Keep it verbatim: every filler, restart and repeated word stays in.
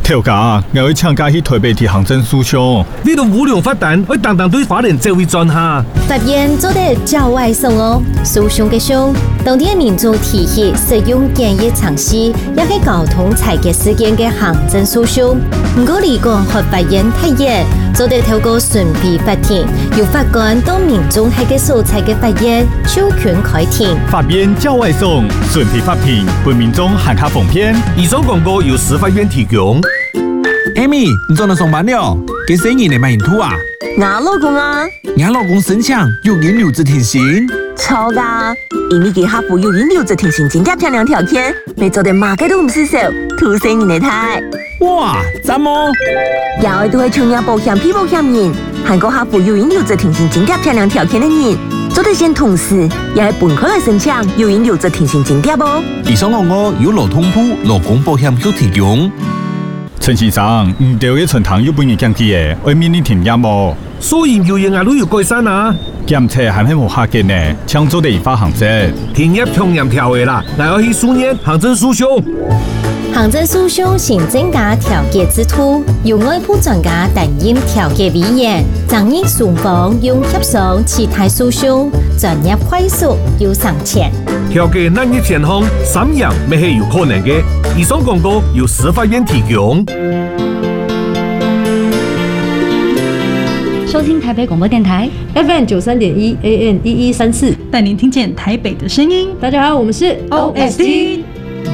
跳价，我要请假去台北提行政诉讼。 你都无良发蛋，我当当对法院这位转下。 法院做得较外送哦，诉讼嘅凶，当地民众提起使用检疫尝试，也係交通裁决事件嘅行政诉讼。唔過離講和法院睇嘢，做得透過順備法庭，由法官到民眾喺嘅所在嘅法院授權開庭。 法院較外送，順備法庭，為民眾行下奉騙。 以上廣告由司法院提供。 Amy， 你做到上班了？幾生意你賣人土啊？ 我老公啊， 我老公申請育嬰留職停薪。 錯噶，因為佢客戶育嬰留職停薪真正漂亮條件，你做得馬嘅都唔失手，土生人嚟睇。 哇，怎麼？ 有都係創業保險批保險人，韓國客戶育嬰留職停薪真正漂亮條件嘅人，做得先同時，也係本科來申請育嬰留職停薪真正啵。 以上我我有勞通部勞工保險局提供。 陳先生，唔對嘅存堂要半年檢期嘅，會面臨停業冇？ 所以有嘢啊都要改善啊。 檢測係咪冇客嘅呢？請做地法行政。 停業強嚴條嘅啦，我要去訴業行政訴訟。 行政訴訟行政加調解之途，由外部專家擔任調解委員，爭議雙方用協商其他訴訟，專業快速又省錢。 調解難以前行，三樣未係有可能嘅。以上廣告由司法院提供。 收聽台北廣播電台 F M 九三點一 A M 一一三四， 帶您聽見台北的聲音。 大家好，我們是 O S T。